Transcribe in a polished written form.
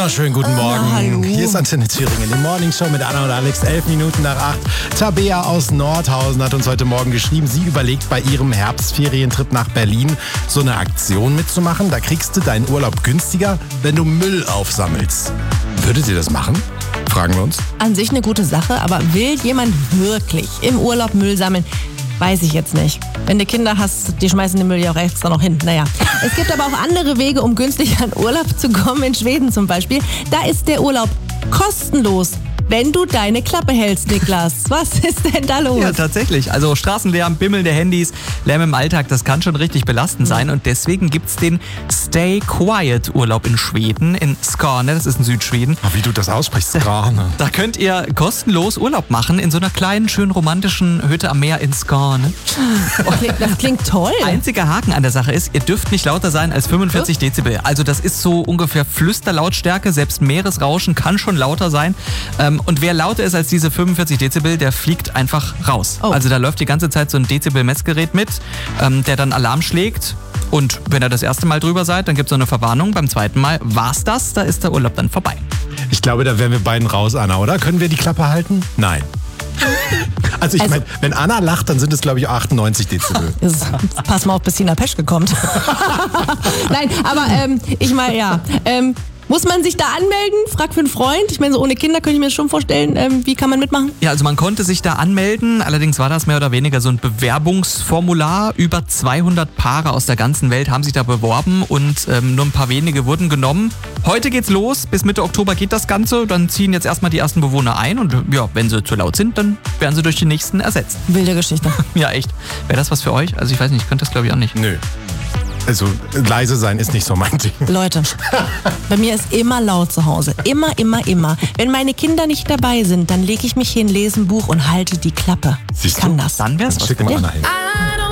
wunderschönen guten Morgen. hallo. Hier ist Antenne Thüringen, die Morning Show mit Anna und Alex, 11 Minuten nach 8. Tabea aus Nordhausen hat uns heute Morgen geschrieben, sie überlegt bei ihrem Herbstferientrip nach Berlin so eine Aktion mitzumachen. Da kriegst du deinen Urlaub günstiger, wenn du Müll aufsammelst. Würdet ihr das machen? Fragen wir uns. An sich eine gute Sache, aber will jemand wirklich im Urlaub Müll sammeln? Weiß ich jetzt nicht. Wenn du Kinder hast, die schmeißen den Müll ja auch extra noch hin. Naja. Es gibt aber auch andere Wege, um günstig an Urlaub zu kommen, in Schweden zum Beispiel. Da ist der Urlaub kostenlos, wenn du deine Klappe hältst, Niklas. Was ist denn da los? Ja, tatsächlich. Also Straßenlärm, Bimmel der Handys, Lärm im Alltag, das kann schon richtig belastend sein. Und deswegen gibt's den Stay Quiet Urlaub in Schweden, in Skåne, das ist in Südschweden. Oh, wie du das aussprichst, Skåne. Da könnt ihr kostenlos Urlaub machen in so einer kleinen, schön romantischen Hütte am Meer in Skåne. Das klingt toll. Einziger Haken an der Sache ist, ihr dürft nicht lauter sein als 45 Dezibel. Also das ist so ungefähr Flüsterlautstärke, selbst Meeresrauschen kann schon lauter sein. Und wer lauter ist als diese 45 Dezibel, der fliegt einfach raus. Oh. Also da läuft die ganze Zeit so ein Dezibel-Messgerät mit, der dann Alarm schlägt. Und wenn ihr das erste Mal drüber seid, dann gibt es so eine Verwarnung. Beim zweiten Mal war's das, da ist der Urlaub dann vorbei. Ich glaube, da wären wir beiden raus, Anna, oder? Können wir die Klappe halten? Nein. Also ich meine, wenn Anna lacht, dann sind es, glaube ich, 98 Dezibel. Pass mal auf, bis Tina Peschke kommt. Nein, aber ich meine, ja. Muss man sich da anmelden? Frag für einen Freund. Ich meine, so ohne Kinder könnte ich mir das schon vorstellen. Wie kann man mitmachen? Ja, also man konnte sich da anmelden. Allerdings war das mehr oder weniger so ein Bewerbungsformular. Über 200 Paare aus der ganzen Welt haben sich da beworben und nur ein paar wenige wurden genommen. Heute geht's los. Bis Mitte Oktober geht das Ganze. Dann ziehen jetzt erstmal die ersten Bewohner ein. Und ja, wenn sie zu laut sind, dann werden sie durch die nächsten ersetzt. Wilde Geschichte. Ja, echt. Wäre das was für euch? Also ich weiß nicht, ich könnte das glaube ich auch nicht. Nö. Also leise sein ist nicht so mein Ding. Leute, bei mir ist immer laut zu Hause. Immer, immer, immer. Wenn meine Kinder nicht dabei sind, dann lege ich mich hin, lese ein Buch und halte die Klappe. Ich kann das. Dann wär's was. Schick mal Anna hin. I don't